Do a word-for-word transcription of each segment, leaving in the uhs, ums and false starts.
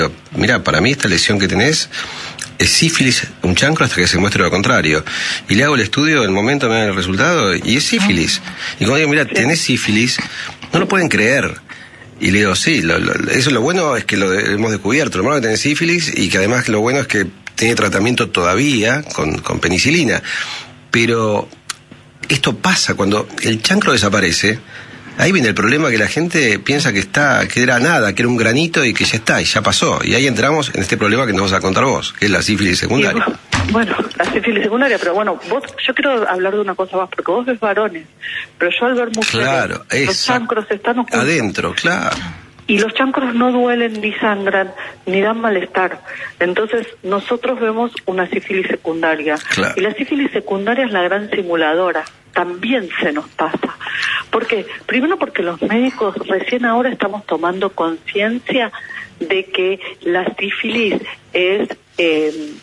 Mira, para mí esta lesión que tenés es sífilis, un chancro hasta que se muestre lo contrario. Y le hago el estudio, en el momento me dan el resultado, y es sífilis. Y cuando digo, mira, tenés sífilis, no lo pueden creer. Y le digo, sí, lo, lo, eso lo bueno es que lo de, hemos descubierto. Lo malo es que tenés sífilis, y que además lo bueno es que tiene tratamiento todavía con, con penicilina. Pero esto pasa cuando el chancro desaparece. Ahí viene el problema, que la gente piensa que está, que era nada, que era un granito y que ya está, y ya pasó. Y ahí entramos en este problema que nos vas a contar vos, que es la sífilis secundaria. Y, bueno, la sífilis secundaria, pero bueno, vos, yo quiero hablar de una cosa más, porque vos ves varones, pero yo al ver mujeres, claro, los chancros están ocultos. Adentro, claro. Y los chancros no duelen, ni sangran, ni dan malestar. Entonces, nosotros vemos una sífilis secundaria. Claro. Y la sífilis secundaria es la gran simuladora. También se nos pasa. ¿Por qué? Primero porque los médicos recién ahora estamos tomando conciencia de que la sífilis es eh,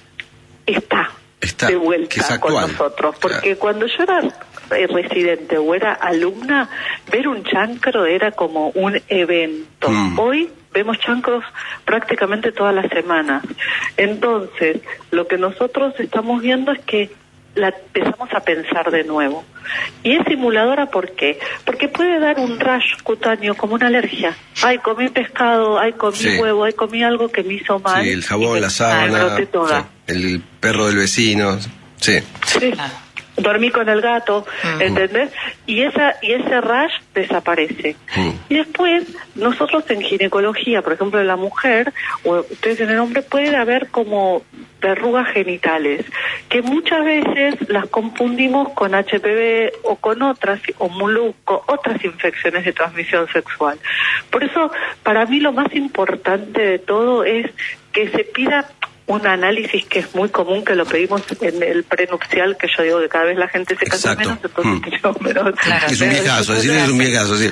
está, está de vuelta con nosotros. Porque claro, cuando yo era residente o era alumna, ver un chancro era como un evento. Mm. Hoy vemos chancros prácticamente todas las semanas. Entonces, lo que nosotros estamos viendo es que la empezamos a pensar de nuevo. Y es simuladora, ¿por qué? Porque puede dar un rash cutáneo como una alergia. Ay, comí pescado, ay, comí sí. huevo, ay, comí algo que me hizo mal. Sí, el jabón, la sábana, sí, el perro del vecino. Sí. Sí. Dormí con el gato, uh-huh. ¿entendés? Y esa y ese rash desaparece. Uh-huh. Y después, nosotros en ginecología, por ejemplo, en la mujer, o ustedes en el hombre, puede haber como verrugas genitales, que muchas veces las confundimos con H P V o con otras, o molusco, otras infecciones de transmisión sexual. Por eso, para mí lo más importante de todo es que se pida un análisis que es muy común, que lo pedimos en el prenupcial, que yo digo que cada vez la gente se casa menos, entonces mm. yo, pero, claro, es un viejazo, es, es un viejazo, sí.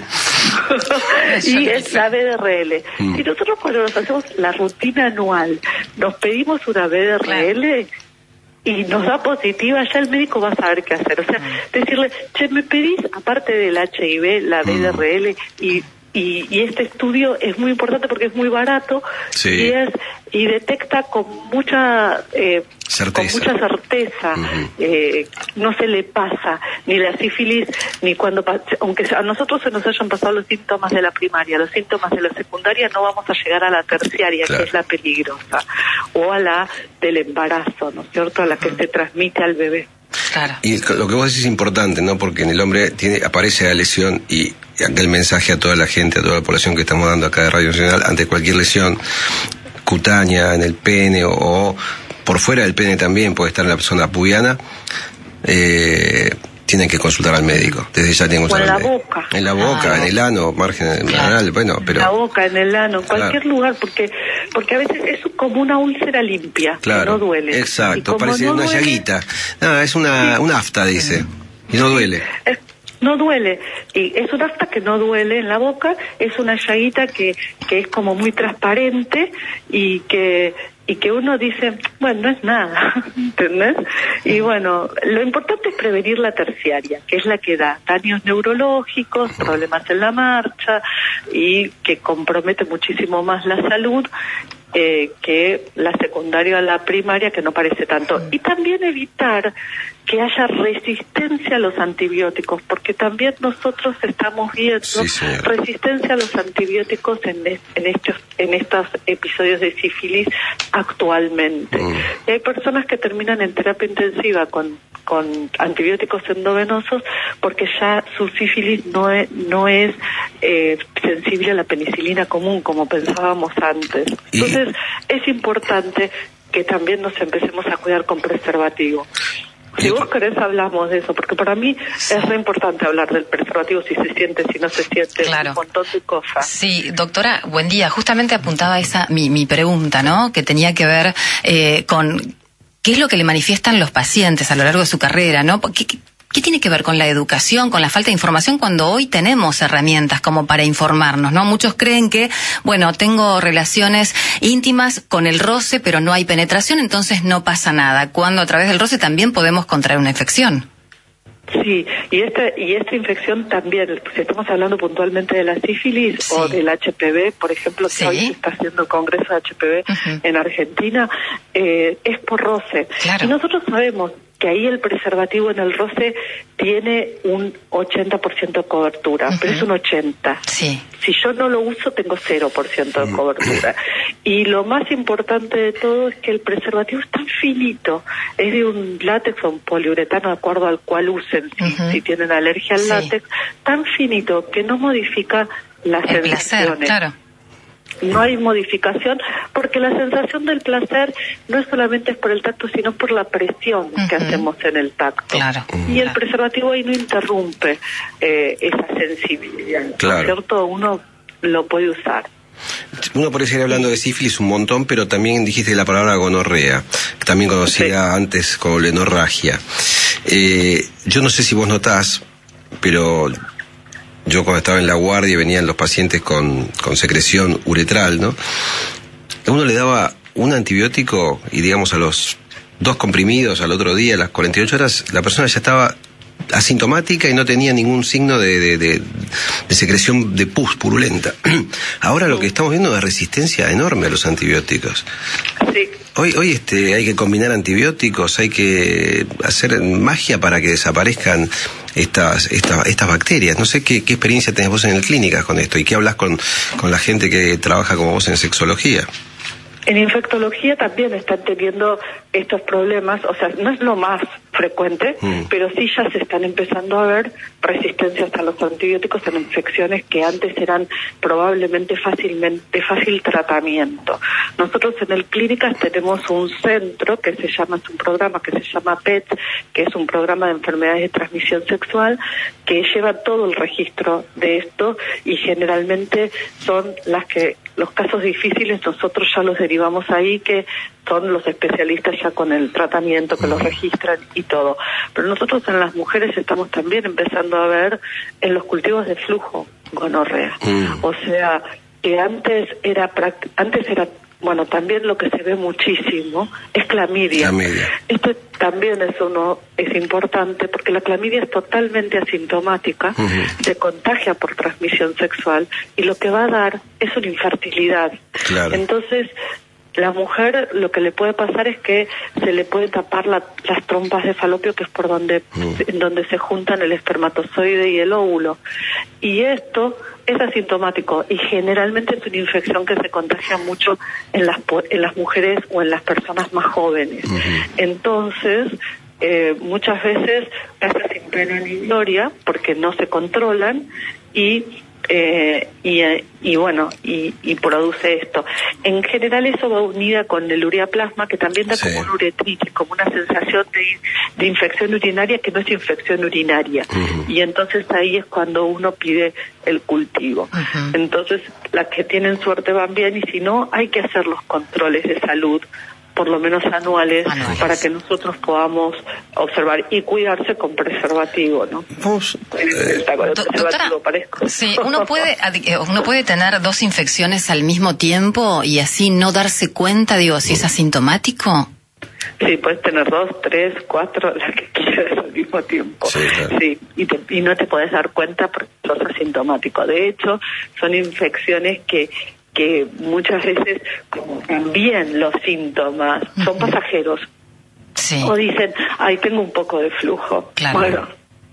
Y es la B D R L. Mm. Si nosotros cuando nos hacemos la rutina anual, nos pedimos una B D R L, claro, y nos da positiva, ya el médico va a saber qué hacer. O sea, mm. decirle, che, me pedís, aparte del H I V, la B D R L, mm. y Y, y este estudio es muy importante porque es muy barato, sí, y es y detecta con mucha eh, con mucha certeza. Uh-huh. eh, no se le pasa ni la sífilis ni cuando, aunque a nosotros se nos hayan pasado los síntomas de la primaria, los síntomas de la secundaria, no vamos a llegar a la terciaria, claro, que es la peligrosa, o a la del embarazo, ¿no es cierto?, a la que uh-huh. se transmite al bebé. Claro. Y lo que vos decís es importante, ¿no? Porque en el hombre tiene, aparece la lesión, y el mensaje a toda la gente, a toda la población que estamos dando acá de Radio Nacional, ante cualquier lesión cutánea en el pene o, o por fuera del pene también, puede estar en la zona pubiana, eh, tienen que consultar al médico. Desde ya tienen que consultar al médico. En la boca. En la boca, ah, en el ano, margen claro, anal, bueno, pero... En la boca, en el ano, en cualquier claro. lugar, porque porque a veces es como una úlcera limpia, claro, que no duele. Exacto, parece no una duele, llaguita. No, es una, sí, una afta, dice, y no duele. Es, no duele, y es una afta que no duele en la boca, es una llaguita que, que es como muy transparente y que... y que uno dice, bueno, no es nada, ¿entendés? Y bueno, lo importante es prevenir la terciaria, que es la que da daños neurológicos, problemas en la marcha, y que compromete muchísimo más la salud eh, que la secundaria o la primaria, que no parece tanto. Y también evitar que haya resistencia a los antibióticos, porque también nosotros estamos viendo sí, resistencia a los antibióticos en, en estos en estos episodios de sífilis actualmente. Mm. Y hay personas que terminan en terapia intensiva con con antibióticos endovenosos porque ya su sífilis no es no es eh, sensible a la penicilina común como pensábamos antes. Entonces y... es importante que también nos empecemos a cuidar con preservativo. Si vos querés hablamos de eso, porque para mí sí. es re importante hablar del preservativo, si se siente, si no se siente, claro, un montón de cosas. Sí, doctora, buen día. Justamente apuntaba esa mi, mi pregunta, ¿no?, que tenía que ver eh, con qué es lo que le manifiestan los pacientes a lo largo de su carrera, ¿no? ¿Qué, qué, ¿Qué tiene que ver con la educación, con la falta de información, cuando hoy tenemos herramientas como para informarnos, ¿no? Muchos creen que, bueno, tengo relaciones íntimas con el roce, pero no hay penetración, entonces no pasa nada, cuando a través del roce también podemos contraer una infección. Sí, y esta y esta infección también, si estamos hablando puntualmente de la sífilis sí. o del H P V, por ejemplo, sí. que hoy se está haciendo el Congreso de H P V uh-huh. en Argentina, eh, es por roce. Claro. Y nosotros sabemos que ahí el preservativo en el roce tiene un ochenta por ciento de cobertura, uh-huh. pero es un ochenta. Sí. Si yo no lo uso, tengo cero por ciento de cobertura. Y lo más importante de todo es que el preservativo es tan finito, es de un látex o un poliuretano, de acuerdo al cual usen, si, uh-huh. si tienen alergia al sí. látex, tan finito que no modifica las el sensaciones. Placer, claro. No hay modificación, porque la sensación del placer no es solamente es por el tacto, sino por la presión uh-huh. que hacemos en el tacto. Claro. Y el preservativo ahí no interrumpe eh, esa sensibilidad. Claro. ¿No es cierto? Uno lo puede usar. Uno podría seguir hablando de sífilis un montón, pero también dijiste la palabra gonorrea, también conocida sí. antes como lenorragia. Eh, yo no sé si vos notás, pero yo cuando estaba en la guardia venían los pacientes con, con secreción uretral, ¿no? Uno le daba un antibiótico y digamos a los dos comprimidos al otro día, a las cuarenta y ocho horas, la persona ya estaba asintomática y no tenía ningún signo de, de, de, de secreción de pus purulenta. Ahora lo que estamos viendo es resistencia enorme a los antibióticos. Sí. Hoy, hoy este, hay que combinar antibióticos, hay que hacer magia para que desaparezcan estas, estas, estas bacterias. No sé qué, qué experiencia tenés vos en el clínica con esto y qué hablas con, con la gente que trabaja como vos en sexología. En infectología también están teniendo estos problemas, o sea, no es lo más frecuente, mm. pero sí ya se están empezando a ver resistencias a los antibióticos en infecciones que antes eran probablemente fácilmente fácil tratamiento. Nosotros en el Clínicas tenemos un centro que se llama, es un programa que se llama P E T S, que es un programa de enfermedades de transmisión sexual, que lleva todo el registro de esto y generalmente son las que los casos difíciles nosotros ya los derivamos ahí, que son los especialistas ya con el tratamiento, que los registran y todo. Pero nosotros en las mujeres estamos también empezando a ver en los cultivos de flujo gonorrea. Mm. O sea, que antes era antes era bueno, también lo que se ve muchísimo es clamidia. clamidia. Esto también es uno es importante porque la clamidia es totalmente asintomática, uh-huh. se contagia por transmisión sexual y lo que va a dar es una infertilidad. Claro. Entonces, la mujer lo que le puede pasar es que se le puede tapar la, las trompas de falopio, que es por donde uh-huh. en donde se juntan el espermatozoide y el óvulo. Y esto es asintomático y generalmente es una infección que se contagia mucho en las en las mujeres o en las personas más jóvenes. Uh-huh. Entonces, eh, muchas veces pasa sin pena ni gloria porque no se controlan y Eh, y, y bueno, y, y produce esto. En general eso va unida con el ureaplasma, que también da sí. como una uretritis, como una sensación de, de infección urinaria que no es infección urinaria. Uh-huh. Y entonces ahí es cuando uno pide el cultivo. Uh-huh. Entonces las que tienen suerte van bien y si no, hay que hacer los controles de salud por lo menos anuales, anuales, para que nosotros podamos observar y cuidarse con preservativo, ¿no? Vos, eh, doctora, sí, uno puede uno puede tener dos infecciones al mismo tiempo y así no darse cuenta, digo, si es asintomático. Sí, puedes tener dos, tres, cuatro, las que quieras al mismo tiempo. Sí, claro. Sí, y, te, y no te puedes dar cuenta porque sos asintomático. De hecho, son infecciones que que muchas veces, como también los síntomas son uh-huh. pasajeros, sí. o dicen, ay, tengo un poco de flujo. Claro. Bueno,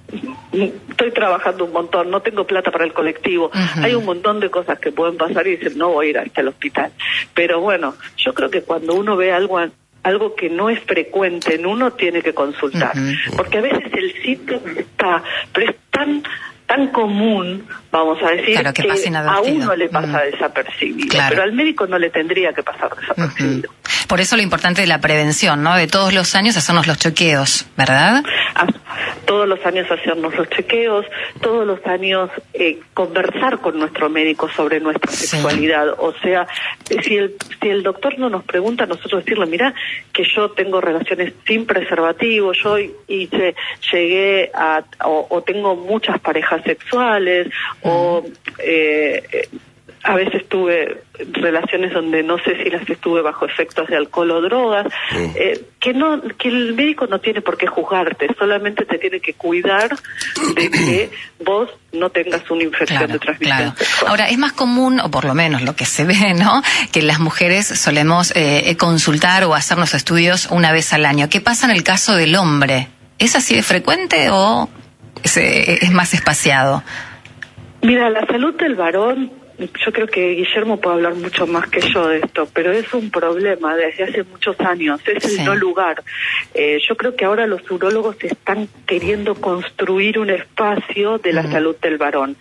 estoy trabajando un montón, no tengo plata para el colectivo. Uh-huh. Hay un montón de cosas que pueden pasar y dicen, no voy a ir hasta el hospital. Pero bueno, yo creo que cuando uno ve algo algo que no es frecuente en uno, tiene que consultar. Uh-huh. Porque a veces el síntoma está, pero es tan... tan común, vamos a decir, claro, que, que a uno le pasa uh-huh. desapercibido, claro. pero al médico no le tendría que pasar desapercibido. Uh-huh. Por eso lo importante de la prevención, ¿no? De todos los años hacernos los chequeos, ¿verdad? Ah, todos los años hacernos los chequeos, todos los años eh, conversar con nuestro médico sobre nuestra sí. sexualidad. O sea, si el, si el doctor no nos pregunta, nosotros decirle, mira, que yo tengo relaciones sin preservativo, yo hice, llegué a, o, o tengo muchas parejas sexuales, uh-huh. o eh, a veces tuve relaciones donde no sé si las estuve bajo efectos de alcohol o drogas, mm. eh, que no, que el médico no tiene por qué juzgarte, solamente te tiene que cuidar de que vos no tengas una infección claro, de transmisión claro. sexual. Ahora, es más común, o por lo menos lo que se ve, ¿no?, que las mujeres solemos eh, consultar o hacernos estudios una vez al año. ¿Qué pasa en el caso del hombre? ¿Es así de frecuente o es, es más espaciado? Mira, la salud del varón, yo creo que Guillermo puede hablar mucho más que yo de esto, pero es un problema desde hace muchos años, es el sí. no lugar. Eh, yo creo que ahora los urólogos están queriendo construir un espacio de la mm. salud del varón.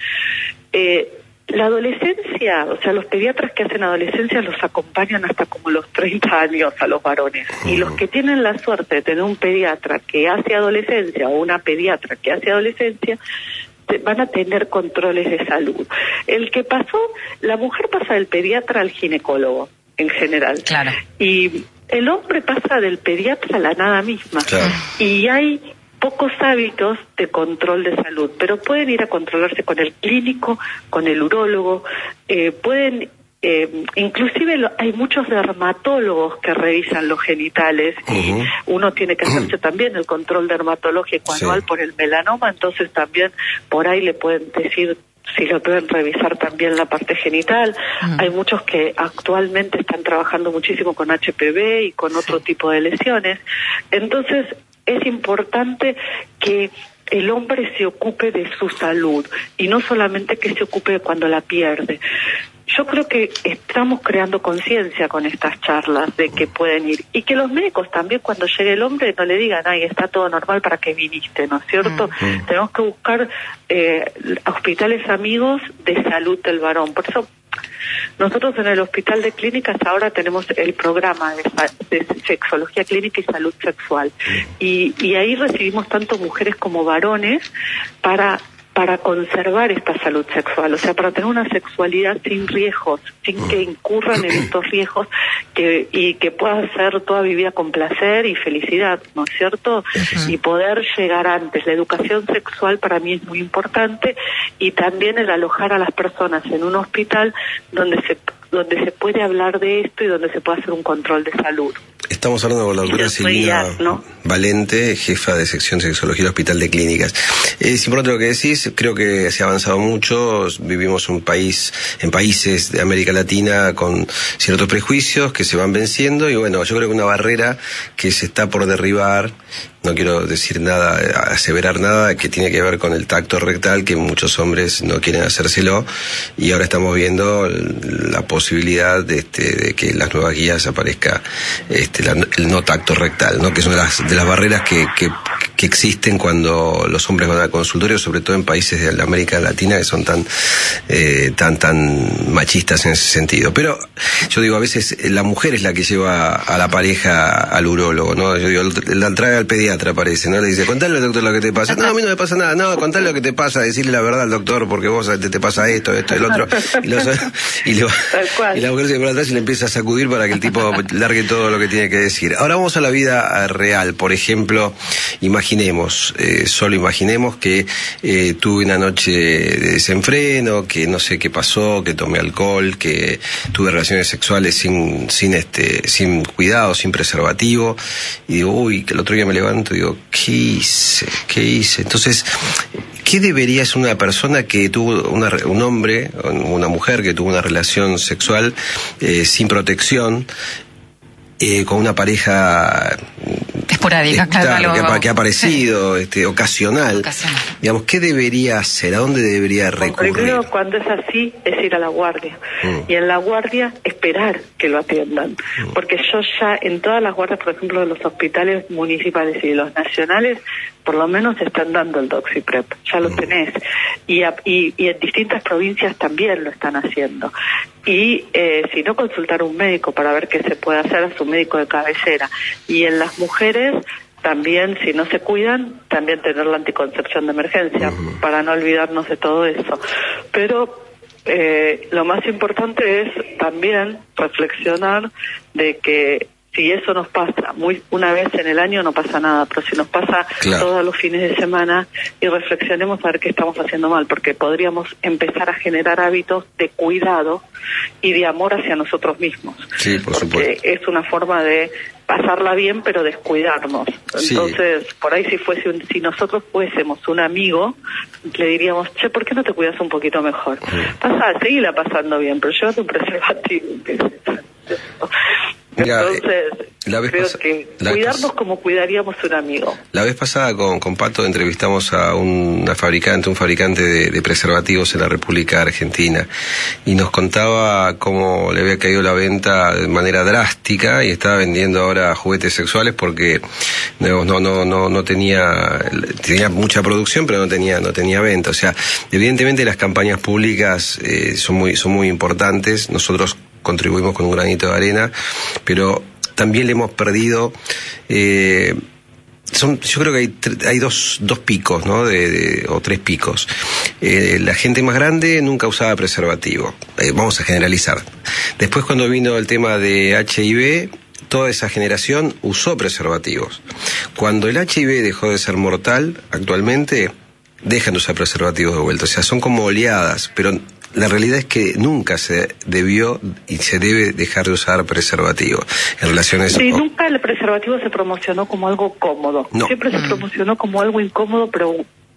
Eh, la adolescencia, o sea, los pediatras que hacen adolescencia los acompañan hasta como los treinta años a los varones. Mm. Y los que tienen la suerte de tener un pediatra que hace adolescencia o una pediatra que hace adolescencia, van a tener controles de salud. El que pasó, la mujer pasa del pediatra al ginecólogo, en general. Claro. Y el hombre pasa del pediatra a la nada misma. Claro. Y hay pocos hábitos de control de salud, pero pueden ir a controlarse con el clínico, con el urólogo, eh, pueden... Eh, inclusive lo, hay muchos dermatólogos que revisan los genitales uh-huh. y uno tiene que hacerse también el control dermatológico anual sí. por el melanoma, entonces también por ahí le pueden decir si lo pueden revisar también la parte genital. Uh-huh. Hay muchos que actualmente están trabajando muchísimo con H P V y con otro sí. tipo de lesiones. Entonces es importante que el hombre se ocupe de su salud y no solamente que se ocupe cuando la pierde. Yo creo que estamos creando conciencia con estas charlas de que pueden ir y que los médicos también cuando llegue el hombre no le digan, ay, está todo normal, ¿para qué viniste?, ¿no es cierto? Mm-hmm. Tenemos que buscar eh, hospitales amigos de salud del varón. Por eso nosotros en el Hospital de Clínicas ahora tenemos el programa de, de sexología clínica y salud sexual y, y ahí recibimos tanto mujeres como varones para para conservar esta salud sexual, o sea, para tener una sexualidad sin riesgos, sin que incurran en estos riesgos que y que pueda ser toda vivida con placer y felicidad, ¿no es cierto? Uh-huh. Y poder llegar antes. La educación sexual para mí es muy importante y también el alojar a las personas en un hospital donde se donde se puede hablar de esto y donde se puede hacer un control de salud. Estamos hablando con la doctora Silvina ¿no? Valente, jefa de sección de sexología del Hospital de Clínicas. Es importante lo que decís, creo que se ha avanzado mucho, vivimos un país, en países de América Latina con ciertos prejuicios que se van venciendo y bueno, yo creo que una barrera que se está por derribar, no quiero decir nada, aseverar nada, que tiene que ver con el tacto rectal, que muchos hombres no quieren hacérselo y ahora estamos viendo la posibilidad de, este, de que en las nuevas guías aparezca este, la, el no tacto rectal, ¿no? Que es una de las, de las barreras que, que, que existen cuando los hombres van al consultorio, sobre todo en países de la América Latina que son tan, eh, tan, tan machistas en ese sentido. Pero yo digo, a veces la mujer es la que lleva a la pareja al urólogo, ¿no? Yo digo, la trae al pediatra, parece, ¿no? Le dice, contale al doctor lo que te pasa. No, a mí no me pasa nada. No, contale lo que te pasa, decirle la verdad al doctor, porque vos te, te pasa esto, esto, el otro. Y, lo, y, lo, y la mujer se pone atrás y le empieza a sacudir para que el tipo largue todo lo que tiene que decir. Ahora vamos a la vida real. Por ejemplo, imaginemos, eh, solo imaginemos que eh, tuve una noche de desenfreno, que no sé qué pasó, que tomé alcohol, que tuve relaciones sexuales sin, sin este, sin cuidado, sin preservativo, y digo, uy, que el otro día me levanto y digo, ¿qué hice? ¿Qué hice? Entonces, ¿qué debería ser una persona que tuvo, una, un hombre, una mujer que tuvo una relación sexual eh, sin protección, eh, con una pareja esporádica, claro, que, ha, que ha aparecido, sí. este, ocasional. ocasional. Digamos, ¿qué debería hacer? ¿A dónde debería recurrir? Primero, cuando es así, es ir a la guardia. Mm. Y en la guardia, esperar que lo atiendan. Mm. Porque yo ya, en todas las guardias, por ejemplo, de los hospitales municipales y de los nacionales, por lo menos están dando el Doxiprep. Ya lo mm. tenés. Y, a, y, y en distintas provincias también lo están haciendo. Y eh, si no, consultar a un médico para ver qué se puede hacer, a su médico de cabecera. Y en las mujeres, también, si no se cuidan, también tener la anticoncepción de emergencia, uh-huh. para no olvidarnos de todo eso. Pero eh, lo más importante es también reflexionar de que si eso nos pasa muy una vez en el año no pasa nada, pero si nos pasa claro. todos los fines de semana, y reflexionemos a ver qué estamos haciendo mal, porque podríamos empezar a generar hábitos de cuidado y de amor hacia nosotros mismos. Sí, por porque supuesto. Es una forma de pasarla bien, pero descuidarnos. Entonces, sí. por ahí si fuese un, si nosotros fuésemos un amigo, le diríamos, che, ¿por qué no te cuidas un poquito mejor? Sí. Pasa, seguila pasando bien, pero llévate un preservativo. Mira, Entonces, la vez creo pas- que la cuidarnos vez... como cuidaríamos un amigo. La vez pasada con, con Pato entrevistamos a una fabricante, un fabricante de, de preservativos en la República Argentina, y nos contaba cómo le había caído la venta de manera drástica y estaba vendiendo ahora juguetes sexuales porque no no no no, no tenía tenía mucha producción, pero no tenía no tenía venta. O sea, evidentemente las campañas públicas eh, son muy son muy importantes. Nosotros contribuimos con un granito de arena, pero también le hemos perdido eh, son yo creo que hay hay dos dos picos, ¿no? De, de o tres picos. Eh, la gente más grande nunca usaba preservativo, eh, vamos a generalizar. Después, cuando vino el tema de H I V, toda esa generación usó preservativos. Cuando el H I V dejó de ser mortal, actualmente dejan de usar preservativos de vuelta. O sea, son como oleadas, pero la realidad es que nunca se debió y se debe dejar de usar preservativo en relaciones... Sí, nunca el preservativo se promocionó como algo cómodo. No. Siempre se promocionó como algo incómodo, pero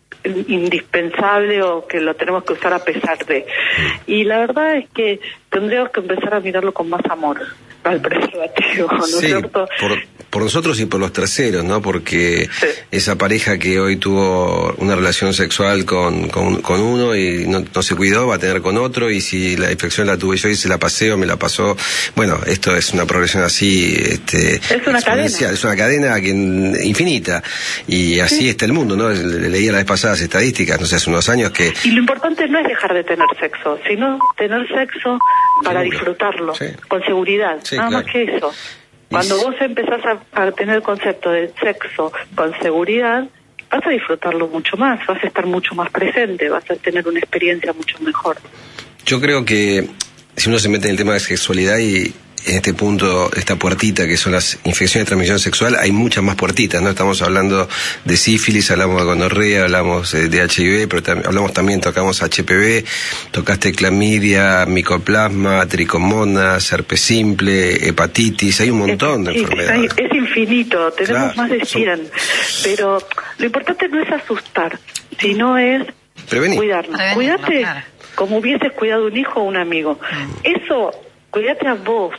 indispensable, o que lo tenemos que usar a pesar de. Y la verdad es que tendríamos que empezar a mirarlo con más amor al preservativo, ¿no es sí, cierto? Por, por nosotros y por los terceros, ¿no? Porque sí. esa pareja que hoy tuvo una relación sexual con, con, con uno y no, no se cuidó, va a tener con otro, y si la infección la tuve yo y se la pasé o me la pasó, bueno, esto es una progresión así, este, es una cadena, es una cadena que, infinita, y así sí. está el mundo, ¿no? Le, leía la vez pasada las estadísticas, no sé, hace unos años que... Y lo importante no es dejar de tener sexo, sino tener sexo para Seguro. disfrutarlo, sí. con seguridad. Sí. Nada claro. más que eso. Cuando vos empezás a, a tener el concepto de sexo con seguridad, vas a disfrutarlo mucho más, vas a estar mucho más presente, vas a tener una experiencia mucho mejor. Yo creo que si uno se mete en el tema de sexualidad y en este punto, esta puertita que son las infecciones de transmisión sexual, hay muchas más puertitas, ¿no? Estamos hablando de sífilis, hablamos de gonorrea, hablamos de H I V, pero tam- hablamos también, tocamos H P V, tocaste clamidia, micoplasma, tricomonas, herpes simple, hepatitis, hay un montón es, de enfermedades. Es, es infinito, tenemos claro, más de cien, son... pero lo importante no es asustar, sino es Prevenir. cuidarnos. Prevenir, Cuídate no, claro. como hubieses cuidado un hijo o un amigo. Mm. Eso... Cuídate a vos,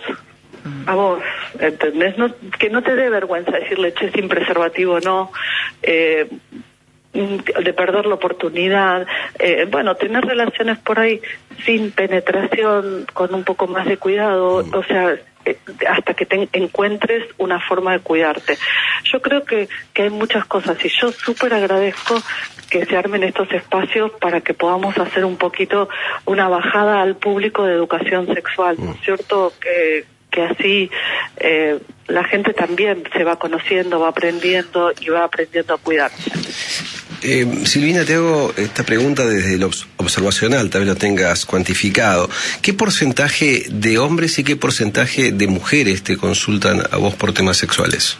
a vos, ¿entendés? No, que no te dé vergüenza decirle, che, sin preservativo no, eh, de perder la oportunidad, eh, bueno, tener relaciones por ahí sin penetración, con un poco más de cuidado, o sea, eh, hasta que te encuentres una forma de cuidarte. Yo creo que, que hay muchas cosas, y yo súper agradezco que se armen estos espacios para que podamos hacer un poquito una bajada al público de educación sexual, ¿no es cierto? Que, que así eh, la gente también se va conociendo, va aprendiendo y va aprendiendo a cuidarse. Eh, Silvina, te hago esta pregunta desde lo observacional, tal vez lo tengas cuantificado. ¿Qué porcentaje de hombres y qué porcentaje de mujeres te consultan a vos por temas sexuales?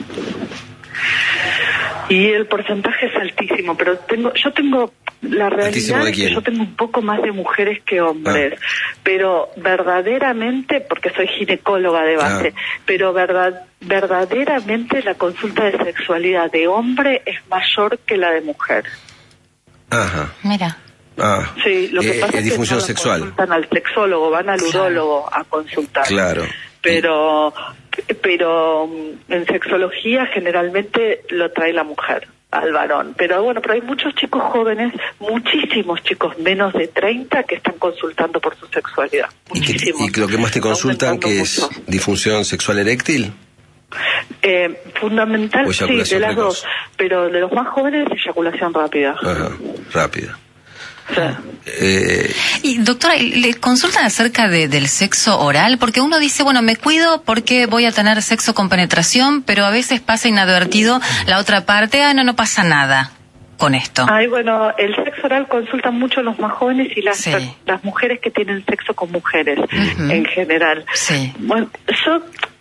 Y el porcentaje es altísimo, pero tengo, yo tengo, la realidad es que yo tengo un poco más de mujeres que hombres, ah. pero verdaderamente, porque soy ginecóloga de base, ah. pero verdad, verdaderamente la consulta de sexualidad de hombre es mayor que la de mujer. Ajá. Mira. Ah, sí, lo que eh, pasa es es que difusión no sexual. Consultan al sexólogo, van al urólogo a consultar. Claro. Pero, pero en sexología generalmente lo trae la mujer al varón. Pero bueno, pero hay muchos chicos jóvenes, muchísimos chicos menos de treinta que están consultando por su sexualidad. Muchísimos. ¿Y, y lo que más te consultan que es disfunción sexual eréctil? Eh, fundamental, sí, de las dos, pero de los más jóvenes, eyaculación rápida. Ajá, rápida. Sí. Eh... Y doctora, ¿le consultan acerca de, del sexo oral? Porque uno dice, bueno, me cuido porque voy a tener sexo con penetración, pero a veces pasa inadvertido la otra parte, ah, no, no pasa nada con esto. Ay, bueno, el sexo oral consultan mucho los más jóvenes y las, sí. las mujeres que tienen sexo con mujeres, uh-huh. en general. Sí. Bueno, yo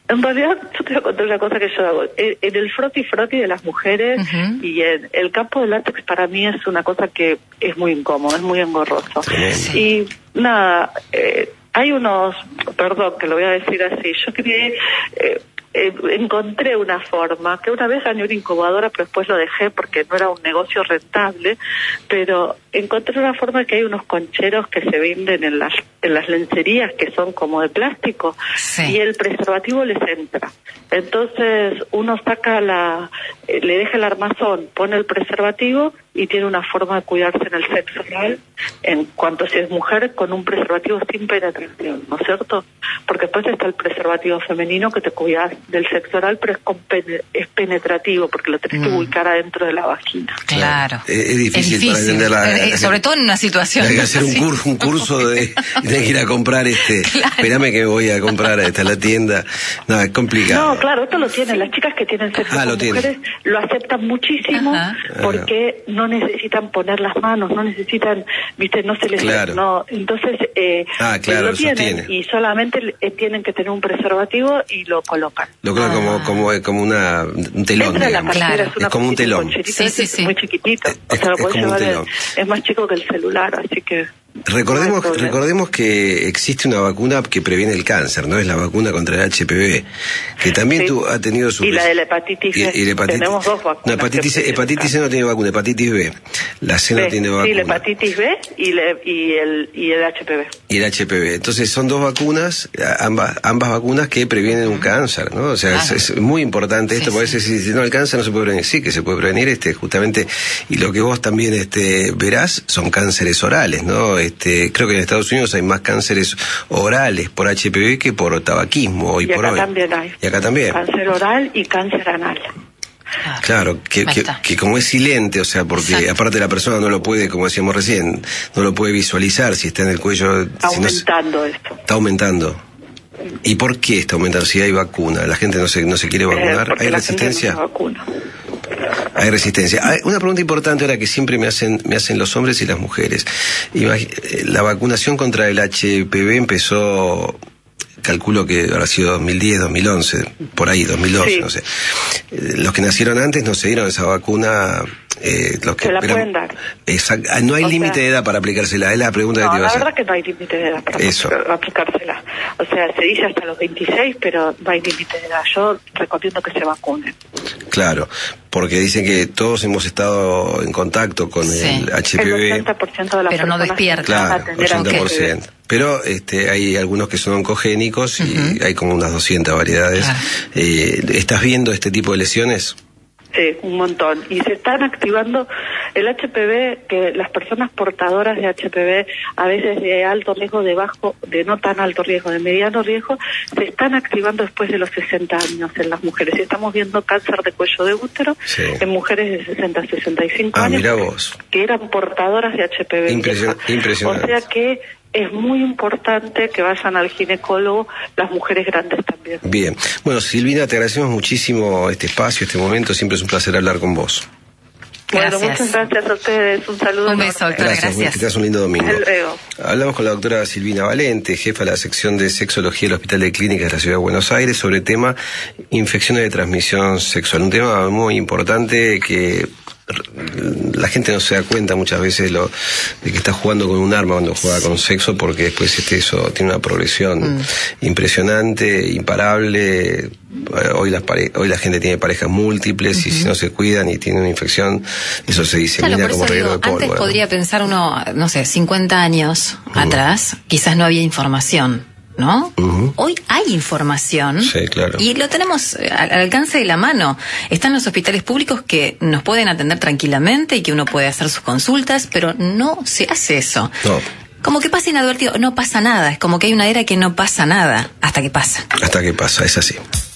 En realidad, yo te voy a contar una cosa que yo hago. En, en el froti froti de las mujeres uh-huh. y en el campo del látex para mí es una cosa que es muy incómodo, es muy engorroso. Sí. Y nada, eh, hay unos, perdón que lo voy a decir así, yo creé... Eh, Eh, encontré una forma, que una vez gané una incubadora, pero después lo dejé porque no era un negocio rentable, pero encontré una forma que hay unos concheros que se venden en las en las lencerías que son como de plástico, sí. y el preservativo les entra. Entonces uno saca la, eh, le deja el armazón, pone el preservativo y tiene una forma de cuidarse en el sexo oral, en cuanto si es mujer, con un preservativo sin penetración, ¿no es cierto? Porque después está el preservativo femenino que te cuidas del sexo oral, pero es, con pene, es penetrativo, porque lo tenés mm. que ubicar adentro de la vagina. Claro. Es, es difícil, es difícil para entender la, eh, sobre todo en una situación. Hay que hacer un curso, un curso de, de ir a comprar este, claro. Espérame que voy a comprar esta la tienda. No, es complicado. No, claro, esto lo tienen, las chicas que tienen sexo ah, con lo mujeres tiene. Lo aceptan muchísimo. Ajá. Porque Ajá. no necesitan poner las manos, no necesitan, viste, no se les... Claro. No, entonces, eh, ah, claro, lo tienen y solamente eh, tienen que tener un preservativo y lo colocan. Lo colocan ah. como, como, como una, un telón, digamos. Claro. Es, es como un telón. Sí, sí, sí. Muy chiquitito. Es, o sea, lo podés llevar el, es más chico que el celular, así que... Recordemos, no recordemos que existe una vacuna que previene el cáncer, ¿no? Es la vacuna contra el H P V, que también sí. tú, ha tenido su... Y la de la hepatitis C. Y, y la hepatitis... Tenemos dos vacunas. No, hepatitis C, hepatitis C no tiene vacuna, hepatitis B. La C no B. tiene vacuna. Sí, la hepatitis B y, le, y, el, y el H P V. Y el H P V. Entonces son dos vacunas, ambas ambas vacunas que previenen un cáncer, ¿no? O sea, ah. es, es muy importante esto, sí, porque sí. si, si no el cáncer no se puede prevenir. Sí, que se puede prevenir, este, justamente, y lo que vos también este, verás son cánceres orales, ¿no? Este, creo que en Estados Unidos hay más cánceres orales por H P V que por tabaquismo hoy y por acá hoy. También hay. Y acá también. Cáncer oral y cáncer anal. Claro, que, que, que como es silente, o sea, porque Exacto. aparte la persona no lo puede, como decíamos recién, no lo puede visualizar si está en el cuello. Está si aumentando no, esto. Está aumentando. ¿Y por qué está aumentando? Si hay vacuna, la gente no se, no se quiere vacunar, eh, ¿hay resistencia? No vacuna. Hay resistencia. Hay una pregunta importante ahora que siempre me hacen me hacen los hombres y las mujeres. Imag- la vacunación contra el H P V empezó, calculo que habrá sido dos mil diez, dos mil once, por ahí, dos mil doce, sí. no sé. Los que nacieron antes no se dieron esa vacuna. Eh, los que se la esperan, pueden dar. Exact, no hay límite de edad para aplicársela, es la pregunta no, que te iba a hacer. la verdad que no hay límite de edad para Eso. aplicársela. O sea, se dice hasta los veintiséis, pero no hay límite de edad. Yo recomiendo que se vacunen. Claro, porque dicen que todos hemos estado en contacto con sí. el H P V. El ochenta por ciento de las pero no despierta. Claro, ochenta por ciento. Pero este, hay algunos que son oncogénicos y uh-huh. hay como unas doscientas variedades. Claro. Eh, ¿Estás viendo este tipo de lesiones? Sí, un montón. Y se están activando el H P V, que las personas portadoras de H P V, a veces de alto riesgo, de bajo, de no tan alto riesgo, de mediano riesgo, se están activando después de los sesenta años en las mujeres. Estamos viendo cáncer de cuello de útero sí. en mujeres de sesenta a sesenta y cinco ah, años mira vos. Que eran portadoras de H P V. Impresion- impresionante. O sea que es muy importante que vayan al ginecólogo las mujeres grandes también. Bien. Bueno, Silvina, te agradecemos muchísimo este espacio, este momento. Siempre es un placer hablar con vos. Gracias. Bueno, muchas gracias a ustedes. Un saludo. Un beso, doctora. Gracias. Gracias. Que tengas un lindo domingo. Hasta luego. Hablamos con la doctora Silvina Valente, jefa de la sección de sexología del Hospital de Clínicas de la Ciudad de Buenos Aires, sobre el tema infecciones de transmisión sexual. Un tema muy importante que la gente no se da cuenta muchas veces lo, de que está jugando con un arma cuando juega con sexo, porque después este eso tiene una progresión mm. impresionante, imparable. Hoy las pare- hoy la gente tiene parejas múltiples uh-huh. y si no se cuidan y tienen una infección, eso se disemina claro, como reguero de pólvora. Antes podría pensar uno, no sé, cincuenta años uh-huh. atrás, quizás no había información, ¿no? Uh-huh. Hoy hay información. Sí, claro. Y lo tenemos al alcance de la mano. Están los hospitales públicos que nos pueden atender tranquilamente y que uno puede hacer sus consultas, pero no se hace eso. No. Como que pasa inadvertido, no pasa nada. Es como que hay una era que no pasa nada hasta que pasa. Hasta que pasa, es así.